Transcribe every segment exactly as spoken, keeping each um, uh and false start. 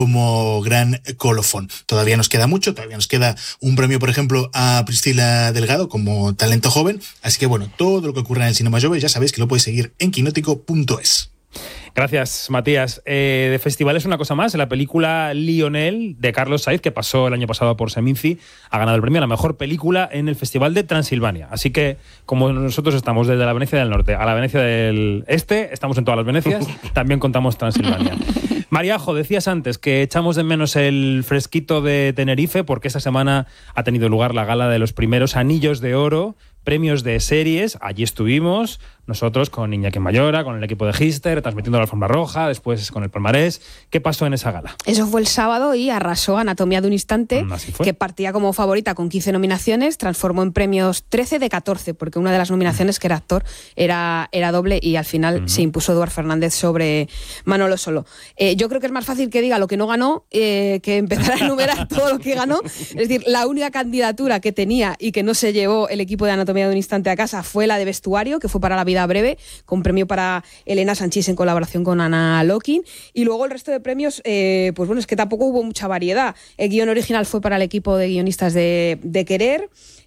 como gran colofón. Todavía nos queda mucho, todavía nos queda un premio, por ejemplo, a Priscila Delgado como talento joven, así que bueno, todo lo que ocurra en el Cinema Jove ya sabéis que lo podéis seguir en quinótico punto es. Gracias, Matías. Eh, de festivales una cosa más, la película Lionel de Carlos Sainz, que pasó el año pasado por Seminci, ha ganado el premio a la mejor película en el Festival de Transilvania. Así que, como nosotros estamos desde la Venecia del Norte a la Venecia del Este, estamos en todas las Venecias, también contamos Transilvania. Mariajo, decías antes que echamos de menos el fresquito de Tenerife porque esta semana ha tenido lugar la gala de los primeros Anillos de Oro, premios de series. Allí estuvimos nosotros con Iñaki Mayora, con el equipo de Gister, transmitiendo la alfombra roja, después con el palmarés. ¿Qué pasó en esa gala? Eso fue el sábado y arrasó Anatomía de un Instante, que partía como favorita con quince nominaciones, transformó en premios trece de catorce, porque una de las nominaciones, que era actor, era, era doble, y al final uh-huh. se impuso Eduard Fernández sobre Manolo Solo. Eh, yo creo que es más fácil que diga lo que no ganó eh, que empezar a enumerar todo lo que ganó. Es decir, la única candidatura que tenía y que no se llevó el equipo de Anatomía de un Instante a casa fue la de vestuario, que fue para La vida breve, con premio para Elena Sanchís en colaboración con Ana Lokin. Y luego el resto de premios, eh, pues bueno, es que tampoco hubo mucha variedad. El guión original fue para el equipo de guionistas de, de Querer.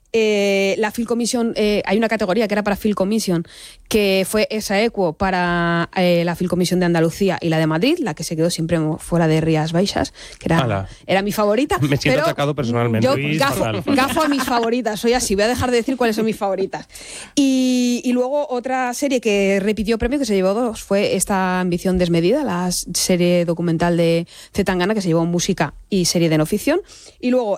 Eh, la Film Commission, eh, hay una categoría que era para Film Commission, que fue esa equo para eh, la Film Commission de Andalucía y la de Madrid, la que se quedó siempre fuera de Rías Baixas, que era, era mi favorita. Me siento pero atacado personalmente. Yo gafo, gafo a mis favoritas, soy así, voy a dejar de decir cuáles son mis favoritas. Y, y luego otra serie que repitió premio, que se llevó dos, fue esta Ambición desmedida, la serie documental de Z Tangana, que se llevó música y serie de no ficción. Y luego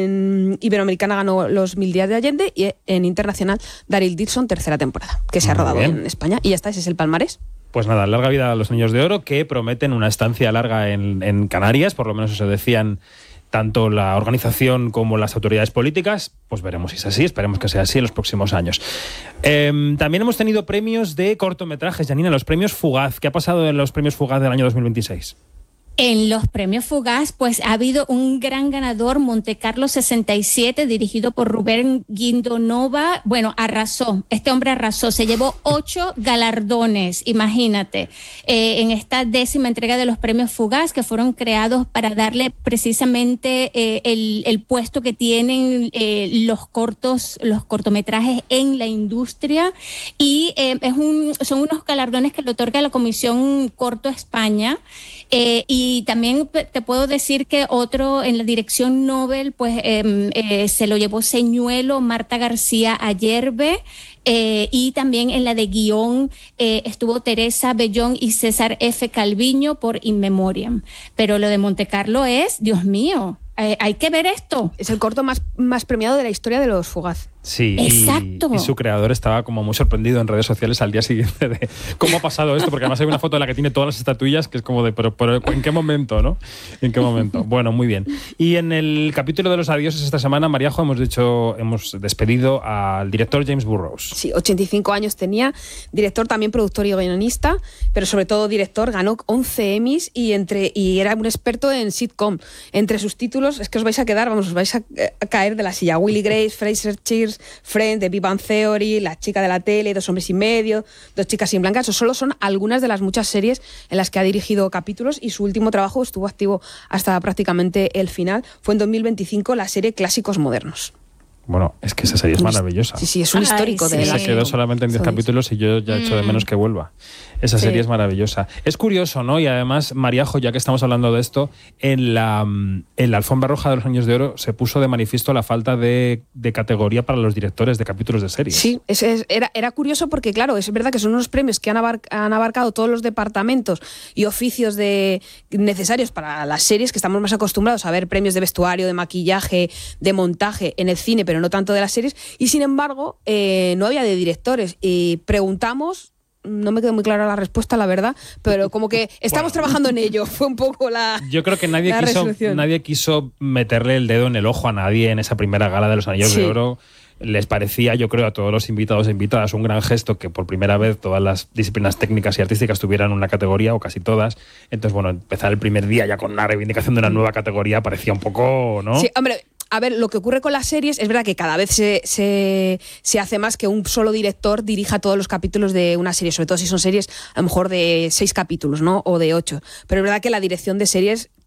en Iberoamericana ganó Los Mil Días de Allende, y en internacional Daryl Dixon, tercera temporada, que se ha rodado en España. Y ya está, ese es el palmarés. Pues nada, larga vida a los Niños de Oro, que prometen una estancia larga en, en Canarias, por lo menos eso decían tanto la organización como las autoridades políticas. Pues veremos si es así, esperemos que sea así en los próximos años. Eh, también hemos tenido premios de cortometrajes, Janina, los premios Fugaz. ¿Qué ha pasado en los premios Fugaz del año dos mil veintiséis? En los premios Fugaz, pues ha habido un gran ganador, Montecarlo sesenta y siete, dirigido por Rubén Guindonova. Bueno, arrasó, este hombre arrasó, se llevó ocho galardones, imagínate, eh, en esta décima entrega de los premios Fugaz, que fueron creados para darle precisamente eh, el, el puesto que tienen eh, los cortos, los cortometrajes en la industria. Y eh, es un, son unos galardones que le otorga la Comisión Corto España. Eh, y también te puedo decir que otro en la dirección Nobel, pues eh, eh, se lo llevó Señuelo, Marta García Ayerbe, eh, y también en la de guión eh, estuvo Teresa Bellón y César F. Calviño por In Memoriam. Pero lo de Montecarlo es, Dios mío, eh, hay que ver esto. Es el corto más, más premiado de la historia de los Fugaz. Sí, exacto. Y, y su creador estaba como muy sorprendido en redes sociales al día siguiente de cómo ha pasado esto, porque además hay una foto de la que tiene todas las estatuillas que es como de, pero, pero ¿en qué momento, no? ¿En qué momento? Bueno, muy bien. Y en el capítulo de los adioses esta semana, Mariajo, hemos dicho, hemos despedido al director James Burrows. Sí, ochenta y cinco años tenía, director, también productor y guionista, pero sobre todo director, ganó once Emmys y, entre, y era un experto en sitcom. Entre sus títulos, es que os vais a quedar, vamos, os vais a, a caer de la silla. Willy Grace, Fraser Cheers, Friends, The Big Bang Theory, La chica de la tele, Dos hombres y medio, Dos chicas sin blancas. Eso solo son algunas de las muchas series en las que ha dirigido capítulos, y su último trabajo estuvo activo hasta prácticamente el final. Fue en dos mil veinticinco la serie Clásicos Modernos. Bueno, es que esa serie es maravillosa. Sí, sí, es un Ay, histórico sí. de la... Se quedó solamente en diez capítulos y yo ya echo de menos que vuelva. Esa sí. serie es maravillosa. Es curioso, ¿no? Y además, Mariajo, ya que estamos hablando de esto, en la, en la alfombra roja de los Años de Oro se puso de manifiesto la falta de, de categoría para los directores de capítulos de series. Sí, es, es, era, era curioso porque, claro, es verdad que son unos premios que han, abar, han abarcado todos los departamentos y oficios de, necesarios para las series, que estamos más acostumbrados a ver premios de vestuario, de maquillaje, de montaje en el cine, pero no tanto de las series, y sin embargo eh, no había de directores. Y preguntamos, no me quedó muy clara la respuesta, la verdad, pero como que estamos bueno. trabajando en ello, fue un poco la Yo creo que nadie quiso, nadie quiso meterle el dedo en el ojo a nadie en esa primera gala de los Anillos sí. de Oro. Les parecía, yo creo, a todos los invitados e invitadas un gran gesto que por primera vez todas las disciplinas técnicas y artísticas tuvieran una categoría, o casi todas. Entonces, bueno, empezar el primer día ya con una reivindicación de una nueva categoría parecía un poco, ¿no? Sí, hombre, a ver, lo que ocurre con las series es verdad que cada vez se, se, se hace más que un solo director dirija todos los capítulos de una serie, sobre todo si son series a lo mejor de seis capítulos, ¿no? O de ocho. Pero es verdad que la dirección de series